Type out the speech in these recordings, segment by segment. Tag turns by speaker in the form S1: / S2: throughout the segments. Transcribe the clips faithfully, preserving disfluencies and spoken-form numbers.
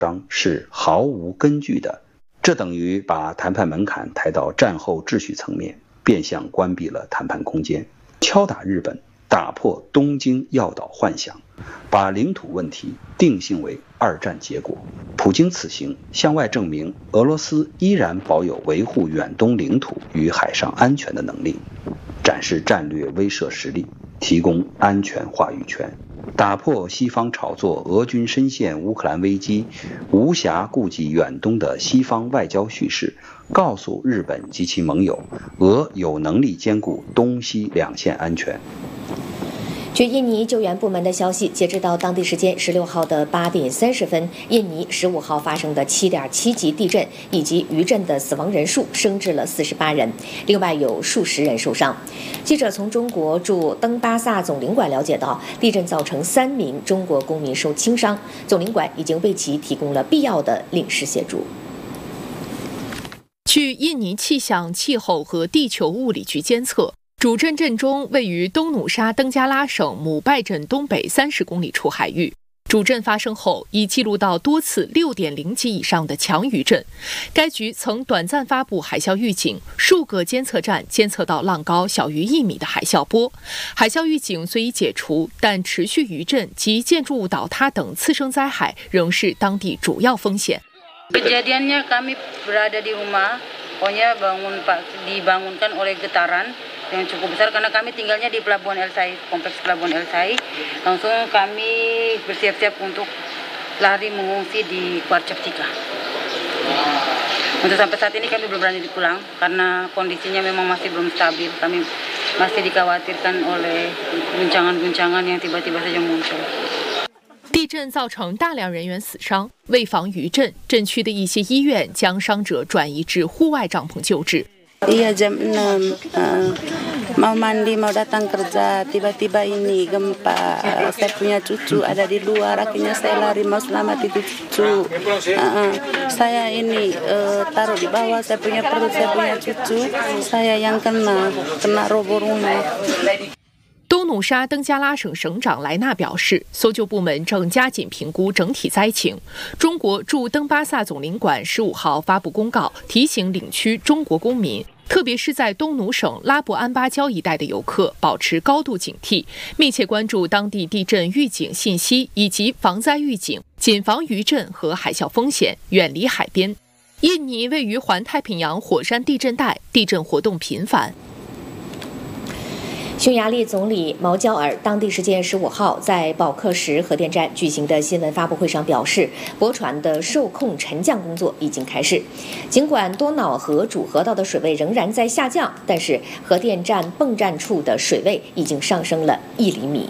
S1: 商是毫无根据的，这等于把谈判门槛抬到战后秩序层面，变相关闭了谈判空间，敲打日本，打破东京要岛幻想，把领土问题定性为二战结果。普京此行向外证明俄罗斯依然保有维护远东领土与海上安全的能力，展示战略威慑实力，提供安全话语权，打破西方炒作俄军深陷乌克兰危机，无暇顾及远东的西方外交叙事，告诉日本及其盟友，俄有能力兼顾东西两线安全。
S2: 据印尼救援部门的消息，截止到当地时间十六号的八点三十分，印尼十五号发生的七点七级地震以及余震的死亡人数升至了四十八人，另外有数十人受伤。记者从中国驻登巴萨总领馆了解到，地震造成三名中国公民受轻伤，总领馆已经为其提供了必要的领事协助。
S3: 据印尼气象、气候和地球物理局监测，主震震中位于东努沙登加拉省姆拜镇东北三十公里处海域。主震发生后，已记录到多次 六点零 级以上的强余震。该局曾短暂发布海啸预警，数个监测站监测到浪高小于一米的海啸波。海啸预警虽已解除，但持续余震及建筑物倒塌等次生灾害仍是当地主要风险。
S4: Kejadiannya kami berada di rumah, pokoknya bangun dibangunkan oleh getaran yang cukup besar karena kami tinggalnya di Pelabuhan El Sai, kompleks Pelabuhan El Sai. Langsung kami bersiap-siap untuk lari mengungsi di Quarceptika. Untuk sampai saat ini kami belum berani pulang karena kondisinya memang masih belum stabil. Kami masih dikhawatirkan oleh guncangan-guncangan yang tiba-tiba saja muncul。
S3: 地震造成大量人员死伤，为防余震，震区的一些医院将伤者转移至户外帐篷救治。
S5: Iya jam enam, uh, mau mandi mau datang kerja, tiba-tiba ini gempa. Saya punya cucu ada di luar, akhirnya saya lari mau selamat itu cucu. Uh, saya ini uh, taruh di bawah, saya punya perut, saya punya cucu, saya yang kena kena roboh rumah。
S3: 东努沙登加拉省省长莱纳表示，搜救部门正加紧评估整体灾情。中国驻登巴萨总领馆十五号发布公告，提醒领区中国公民，特别是在东努省拉布安巴礁一带的游客，保持高度警惕，密切关注当地地震预警信息以及防灾预警，谨防余震和海啸风险，远离海边。印尼位于环太平洋火山地震带，地震活动频繁。
S2: 匈牙利总理毛焦尔当地时间十五号在保克什核电站举行的新闻发布会上表示，驳船的受控沉降工作已经开始。尽管多瑙河主河道的水位仍然在下降，但是核电站泵站处的水位已经上升了一厘米。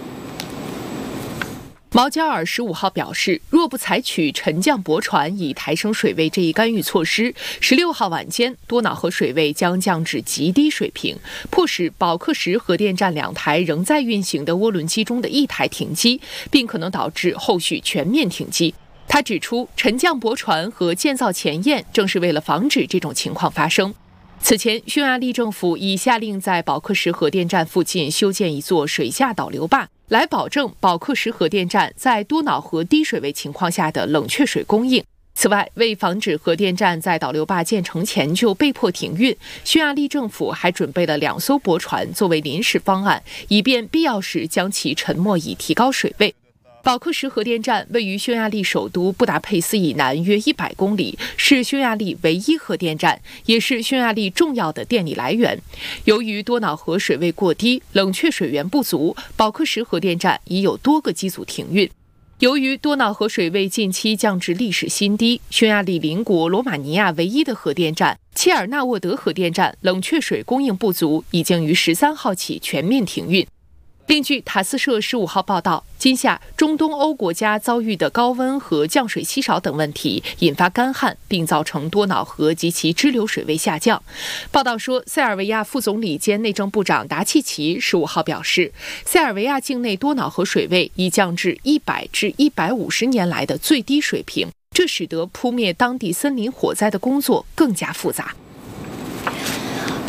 S3: 毛焦尔十五号表示，若不采取沉降驳船以抬升水位这一干预措施，十六号晚间多瑙河水位将降至极低水平，迫使保克什核电站两台仍在运行的涡轮机中的一台停机，并可能导致后续全面停机。他指出，沉降驳船和建造前验正是为了防止这种情况发生。此前，匈牙利政府已下令在保克什核电站附近修建一座水下导流坝，来保证保克什核电站在多瑙河低水位情况下的冷却水供应。此外，为防止核电站在导流坝建成前就被迫停运，匈牙利政府还准备了两艘驳船作为临时方案，以便必要时将其沉没以提高水位。保克什核电站位于匈牙利首都布达佩斯以南约一百公里，是匈牙利唯一核电站，也是匈牙利重要的电力来源。由于多瑙河水位过低，冷却水源不足，保克什核电站已有多个机组停运。由于多瑙河水位近期降至历史新低，匈牙利邻国罗马尼亚唯一的核电站切尔纳沃德核电站冷却水供应不足，已经于十三号起全面停运。另据塔斯社十五号报道，今夏中东欧国家遭遇的高温和降水稀少等问题，引发干旱，并造成多瑙河及其支流水位下降。报道说，塞尔维亚副总理兼内政部长达契奇十五号表示，塞尔维亚境内多瑙河水位已降至一百至一百五十年来的最低水平，这使得扑灭当地森林火灾的工作更加复杂。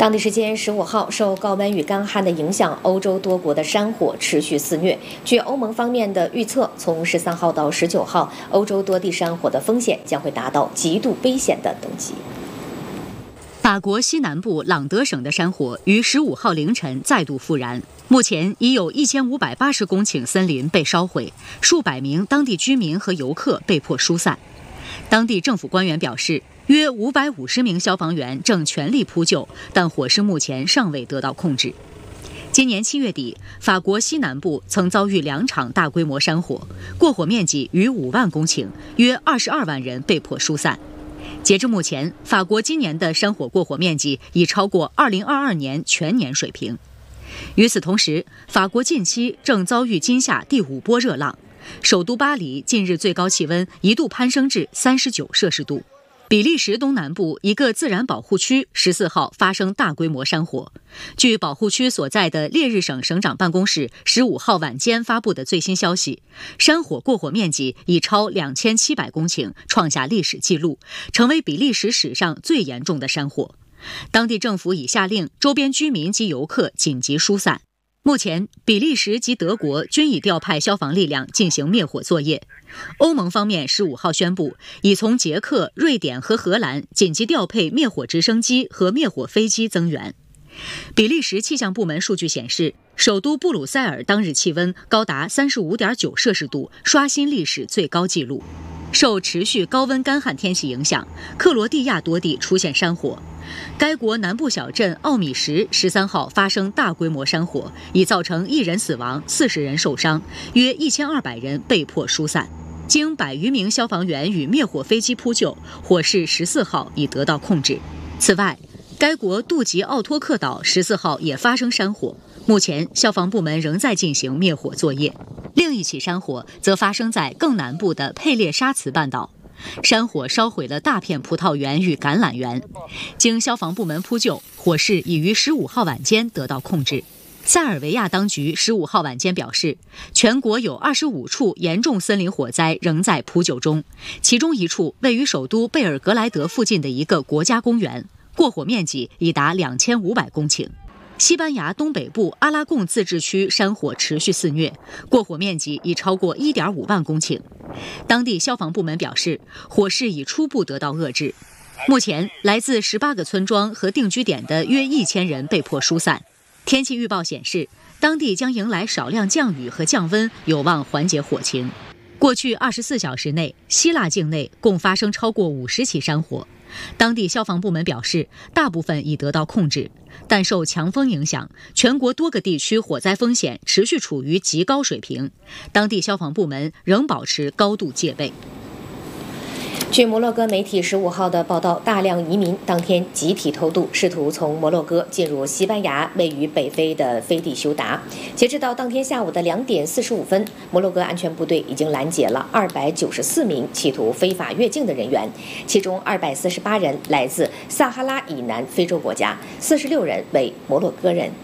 S2: 当地时间十五号，受高温与干旱的影响，欧洲多国的山火持续肆虐。据欧盟方面的预测，从十三号到十九号，欧洲多地山火的风险将会达到极度危险的等级。
S6: 法国西南部朗德省的山火于十五号凌晨再度复燃，目前已有一千五百八十公顷森林被烧毁，数百名当地居民和游客被迫疏散。当地政府官员表示，约五百五十名消防员正全力扑救，但火势目前尚未得到控制。今年七月底，法国西南部曾遭遇两场大规模山火，过火面积逾五万公顷，约二十二万人被迫疏散。截至目前，法国今年的山火过火面积已超过二零二二年全年水平。与此同时，法国近期正遭遇今夏第五波热浪，首都巴黎近日最高气温一度攀升至三十九摄氏度。比利时东南部一个自然保护区十四号发生大规模山火。据保护区所在的列日省省长办公室十五号晚间发布的最新消息，山火过火面积已超两千七百公顷，创下历史纪录，成为比利时史上最严重的山火。当地政府已下令周边居民及游客紧急疏散。目前，比利时及德国均已调派消防力量进行灭火作业。欧盟方面十五号宣布，已从捷克、瑞典和荷兰紧急调配灭火直升机和灭火飞机增援。比利时气象部门数据显示，首都布鲁塞尔当日气温高达 三十五点九摄氏度，刷新历史最高纪录。受持续高温干旱天气影响，克罗地亚多地出现山火。该国南部小镇奥米什十三号发生大规模山火，已造成一人死亡、四十人受伤，约一千二百人被迫疏散。经百余名消防员与灭火飞机扑救，火势十四号已得到控制。此外，该国杜吉奥托克岛十四号也发生山火，目前消防部门仍在进行灭火作业。另一起山火则发生在更南部的佩列沙茨半岛。山火烧毁了大片葡萄园与橄榄园，经消防部门扑救，火势已于十五号晚间得到控制。塞尔维亚当局十五号晚间表示，全国有二十五处严重森林火灾仍在扑救中，其中一处位于首都贝尔格莱德附近的一个国家公园，过火面积已达两千五百公顷。西班牙东北部阿拉贡自治区山火持续肆虐，过火面积已超过 一点五万公顷。当地消防部门表示，火势已初步得到遏制。目前，来自十八个村庄和定居点的约一千人被迫疏散。天气预报显示，当地将迎来少量降雨和降温，有望缓解火情。过去二十四小时内，希腊境内共发生超过五十起山火。当地消防部门表示，大部分已得到控制，但受强风影响，全国多个地区火灾风险持续处于极高水平，当地消防部门仍保持高度戒备。
S2: 据摩洛哥媒体十五号的报道，大量移民当天集体偷渡，试图从摩洛哥进入西班牙位于北非的飞地休达。截止到当天下午的两点四十五分，摩洛哥安全部队已经拦截了二百九十四名企图非法越境的人员，其中二百四十八人来自撒哈拉以南非洲国家，四十六人为摩洛哥人。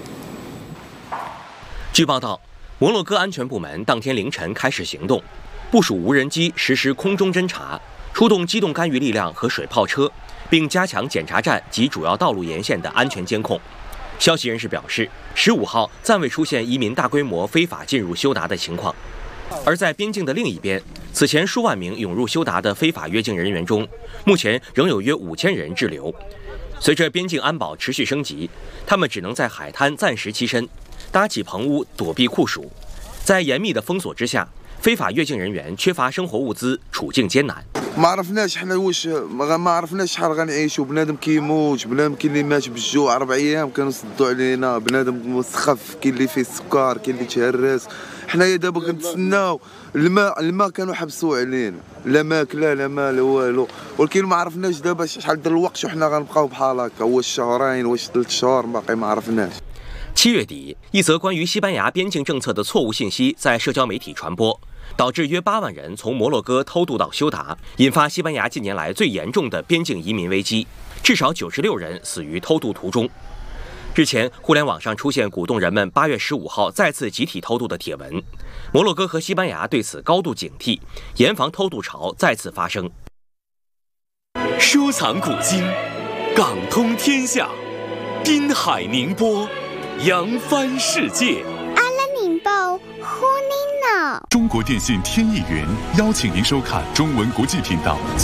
S7: 据报道，摩洛哥安全部门当天凌晨开始行动，部署无人机实施空中侦察，出动机动干预力量和水炮车，并加强检查站及主要道路沿线的安全监控。消息人士表示，十五号暂未出现移民大规模非法进入休达的情况。而在边境的另一边，此前数万名涌入休达的非法越境人员中，目前仍有约五千人滞留。随着边境安保持续升级，他们只能在海滩暂时栖身，搭起棚屋躲避酷暑。在严密的封锁之下，非法越境人员缺乏生活物资，处境艰难。
S8: ما عرفناش حنا واش ما عرفناش شحال غنعيشوا بنادم كيموت بنادم كاين اللي مات بالجوع اربع ايام كانوا صدوا علينا بنادم مسخف كاين اللي فيه السكر كاين اللي تهرس حنايا دابا كنتسناو الماء الماء كانوا حبسوا علينا لا ماكله لا ما لا والو ولكن ما عرفناش دابا شحال د الوقت وحنا غنبقاو بحال هكا واش شهرين واش ثلاث شهور باقي ما عرفناش。
S7: 七月底，一则关于西班牙边境政策的错误信息在社交媒体传播，导致约八万人从摩洛哥偷渡到休达，引发西班牙近年来最严重的边境移民危机，至少九十六人死于偷渡途中。日前，互联网上出现鼓动人们八月十五号再次集体偷渡的帖文，摩洛哥和西班牙对此高度警惕，严防偷渡潮再次发生。
S9: 收藏古今，港通天下。 滨海宁波，扬帆世界。
S10: 阿拉宁报，呼您呢。
S11: 中国电信天翼云邀请您收看中文国际频道。